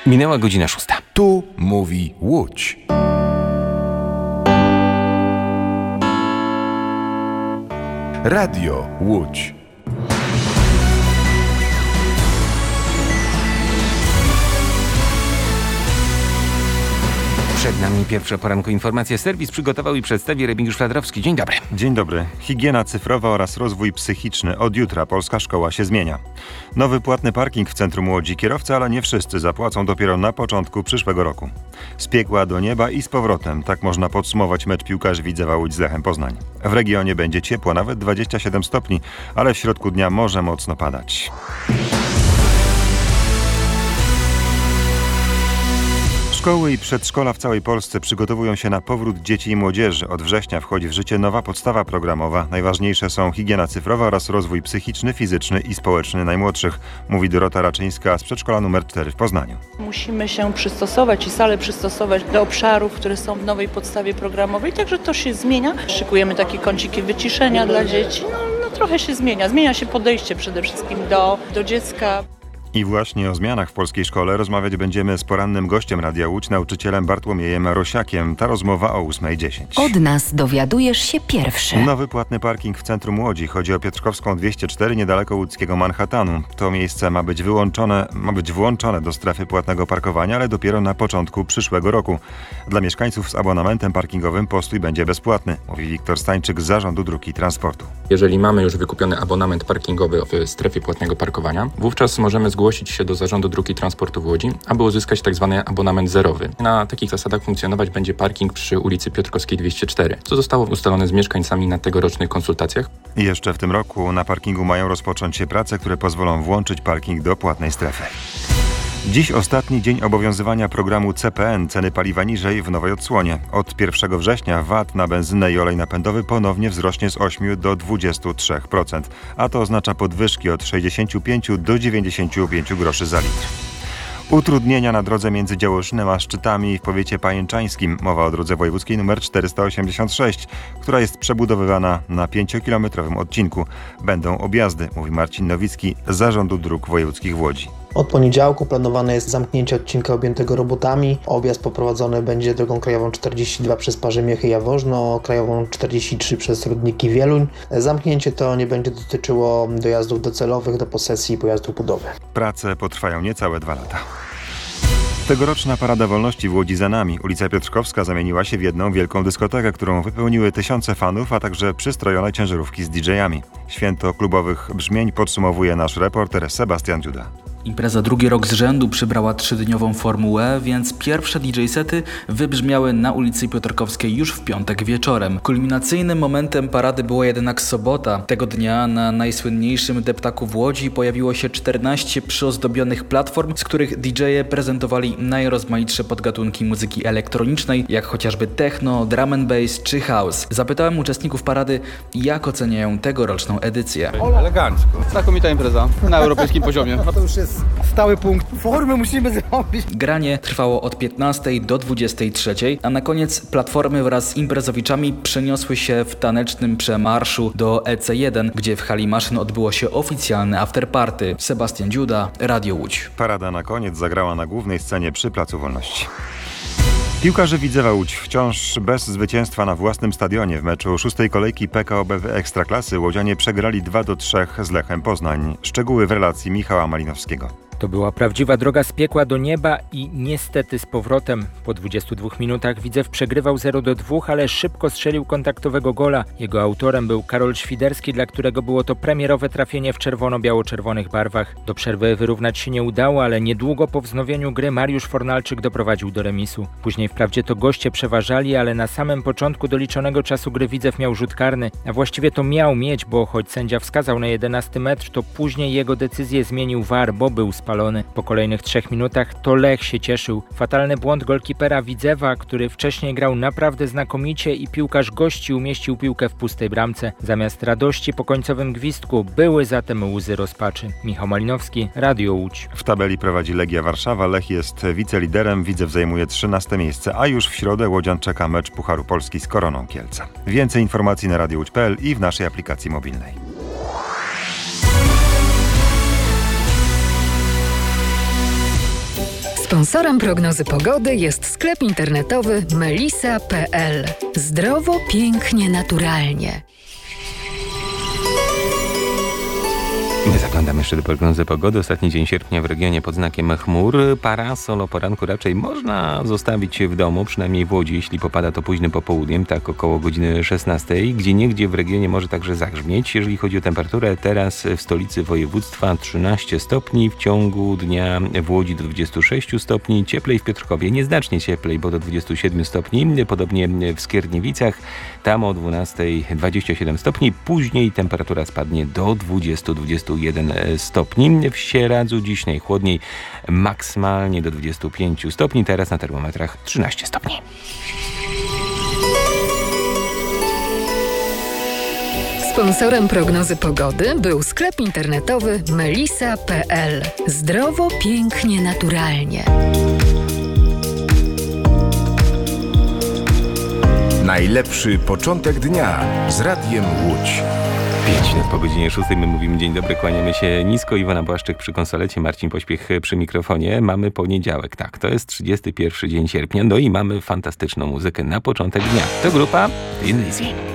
Minęła godzina 6. Tu mówi Łódź. Radio Łódź. Przed nami pierwsza poranku informacja. Serwis przygotował i przedstawi Remigiusz Fladrowski. Dzień dobry. Dzień dobry. Higiena cyfrowa oraz rozwój psychiczny. Od jutra polska szkoła się zmienia. Nowy płatny parking w centrum Łodzi. Kierowcy, ale nie wszyscy, zapłacą dopiero na początku przyszłego roku. Z piekła do nieba i z powrotem. Tak można podsumować mecz piłkarzy Widzewa Łódź z Lechem Poznań. W regionie będzie ciepło, nawet 27 stopni, ale w środku dnia może mocno padać. Szkoły i przedszkola w całej Polsce przygotowują się na powrót dzieci i młodzieży. Od września wchodzi w życie nowa podstawa programowa. Najważniejsze są higiena cyfrowa oraz rozwój psychiczny, fizyczny i społeczny najmłodszych, mówi Dorota Raczyńska z przedszkola nr 4 w Poznaniu. Musimy się przystosować i salę przystosować do obszarów, które są w nowej podstawie programowej, także to się zmienia. Szykujemy takie kąciki wyciszenia dla dzieci. No trochę się zmienia. Zmienia się podejście przede wszystkim do dziecka. I właśnie o zmianach w polskiej szkole rozmawiać będziemy z porannym gościem Radia Łódź, nauczycielem Bartłomiejem Rosiakiem. Ta rozmowa o 8:10. Od nas dowiadujesz się pierwszy. Nowy płatny parking w centrum Łodzi. Chodzi o Piotrkowską 204 niedaleko łódzkiego Manhattanu. To miejsce ma być włączone do strefy płatnego parkowania, ale dopiero na początku przyszłego roku. Dla mieszkańców z abonamentem parkingowym postój będzie bezpłatny, mówi Wiktor Stańczyk z Zarządu Dróg i Transportu. Jeżeli mamy już wykupiony abonament parkingowy w strefie płatnego parkowania, wówczas możemy zgłosić się do Zarządu Dróg i Transportu w Łodzi, aby uzyskać tzw. abonament zerowy. Na takich zasadach funkcjonować będzie parking przy ulicy Piotrkowskiej 204, co zostało ustalone z mieszkańcami na tegorocznych konsultacjach. I jeszcze w tym roku na parkingu mają rozpocząć się prace, które pozwolą włączyć parking do płatnej strefy. Dziś ostatni dzień obowiązywania programu CPN, ceny paliwa niżej w nowej odsłonie. Od 1 września VAT na benzynę i olej napędowy ponownie wzrośnie z 8 do 23%, a to oznacza podwyżki od 65 do 95 groszy za litr. Utrudnienia na drodze między Działoszynem a Szczytami w powiecie pajęczańskim. Mowa o drodze wojewódzkiej nr 486, która jest przebudowywana na 5-kilometrowym odcinku. Będą objazdy, mówi Marcin Nowicki z Zarządu Dróg Wojewódzkich w Łodzi. Od poniedziałku planowane jest zamknięcie odcinka objętego robotami. Objazd poprowadzony będzie drogą krajową 42 przez Parzymiechy i Jaworzno, krajową 43 przez Rudniki Wieluń. Zamknięcie to nie będzie dotyczyło dojazdów docelowych do posesji pojazdów budowy. Prace potrwają niecałe 2 lata. Tegoroczna Parada Wolności w Łodzi za nami. Ulica Piotrkowska zamieniła się w jedną wielką dyskotekę, którą wypełniły tysiące fanów, a także przystrojone ciężarówki z DJ-ami. Święto klubowych brzmień podsumowuje nasz reporter Sebastian Dziuda. Impreza drugi rok z rzędu przybrała 3-dniową formułę, więc pierwsze DJ-sety wybrzmiały na ulicy Piotrkowskiej już w piątek wieczorem. Kulminacyjnym momentem parady była jednak sobota. Tego dnia na najsłynniejszym deptaku w Łodzi pojawiło się 14 przyozdobionych platform, z których DJ-e prezentowali najrozmaitsze podgatunki muzyki elektronicznej, jak chociażby techno, drum and bass czy house. Zapytałem uczestników parady, jak oceniają tegoroczną edycję. Elegancko. Znakomita impreza na europejskim poziomie. No to już jest stały punkt. Formy musimy zrobić. Granie trwało od 15 do 23, a na koniec platformy wraz z imprezowiczami przeniosły się w tanecznym przemarszu do EC1, gdzie w hali maszyn odbyło się oficjalne afterparty. Sebastian Dziuda, Radio Łódź. Parada na koniec zagrała na głównej scenie przy Placu Wolności. Piłkarze Widzewa Łódź wciąż bez zwycięstwa na własnym stadionie. W meczu 6. kolejki PKO BW Ekstraklasy łodzianie przegrali 2-3 z Lechem Poznań. Szczegóły w relacji Michała Malinowskiego. To była prawdziwa droga z piekła do nieba i niestety z powrotem. Po 22 minutach Widzew przegrywał 0-2, ale szybko strzelił kontaktowego gola. Jego autorem był Karol Świderski, dla którego było to premierowe trafienie w czerwono-biało-czerwonych barwach. Do przerwy wyrównać się nie udało, ale niedługo po wznowieniu gry Mariusz Fornalczyk doprowadził do remisu. Później wprawdzie to goście przeważali, ale na samym początku doliczonego czasu gry Widzew miał rzut karny, a właściwie to miał mieć, bo choć sędzia wskazał na 11 metr, to później jego decyzję zmienił VAR, bo był spalony. Po kolejnych 3 minutach to Lech się cieszył. Fatalny błąd golkipera Widzewa, który wcześniej grał naprawdę znakomicie i piłkarz gości umieścił piłkę w pustej bramce. Zamiast radości po końcowym gwizdku były zatem łzy rozpaczy. Michał Malinowski, Radio Łódź. W tabeli prowadzi Legia Warszawa, Lech jest wiceliderem, Widzew zajmuje 13 miejsce, a już w środę łodzian czeka mecz Pucharu Polski z Koroną Kielce. Więcej informacji na radiołódź.pl i w naszej aplikacji mobilnej. Sponsorem prognozy pogody jest sklep internetowy melisa.pl. Zdrowo, pięknie, naturalnie. Zaglądamy jeszcze do prognozy pogody. Ostatni dzień sierpnia w regionie pod znakiem chmur. Parasol o poranku raczej można zostawić w domu, przynajmniej w Łodzi, jeśli popada to późnym popołudniem, tak około godziny 16. Gdzieniegdzie w regionie może także zagrzmieć. Jeżeli chodzi o temperaturę, teraz w stolicy województwa 13 stopni, w ciągu dnia w Łodzi do 26 stopni, cieplej w Piotrkowie, nieznacznie cieplej, bo do 27 stopni, podobnie w Skierniewicach, tam o 12 27 stopni, później temperatura spadnie do 20-21 stopni. W Sieradzu dziś najchłodniej, maksymalnie do 25 stopni, teraz na termometrach 13 stopni. Sponsorem prognozy pogody był sklep internetowy melisa.pl. Zdrowo, pięknie, naturalnie. Najlepszy początek dnia z Radiem Łódź. 5 minut po godzinie 6 my mówimy dzień dobry, kłaniamy się nisko. Iwona Błaszczyk przy konsolecie, Marcin Pośpiech przy mikrofonie. Mamy poniedziałek, tak, to jest 31 dzień sierpnia, no i mamy fantastyczną muzykę na początek dnia. To grupa Thin Lizzy.